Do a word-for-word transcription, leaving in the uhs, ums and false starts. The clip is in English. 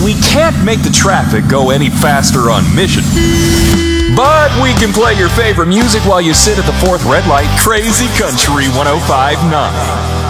we can't make the traffic go any faster on Mission. But we can play your favorite music while you sit at the fourth red light. Crazy Country one oh five point nine.